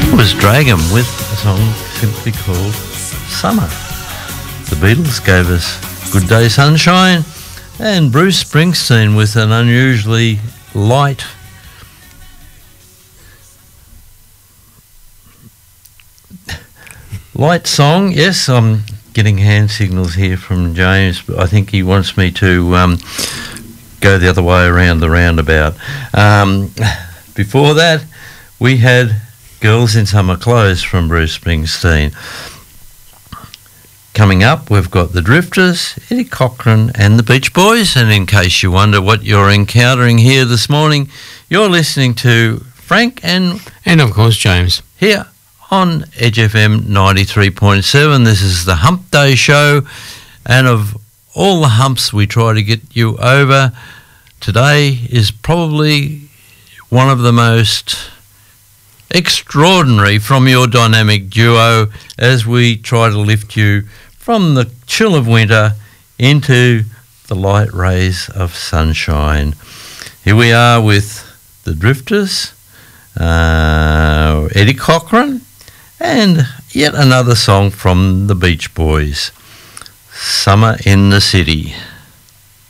Was Dragon with a song simply called Summer. The Beatles gave us Good Day Sunshine, and Bruce Springsteen with an unusually light song. Yes, I'm getting hand signals here from James, but I think he wants me to go the other way around the roundabout. Before that, we had Girls in Summer Clothes from Bruce Springsteen. Coming up, we've got the Drifters, Eddie Cochran and the Beach Boys. And in case you wonder what you're encountering here this morning, you're listening to Frank and of course James here on Edge FM 93.7. This is the Hump Day Show, and of all the humps we try to get you over, today is probably one of the most extraordinary from your dynamic duo as we try to lift you from the chill of winter into the light rays of sunshine. Here we are with the Drifters, Eddie Cochran, and yet another song from the Beach Boys, Summer in the City.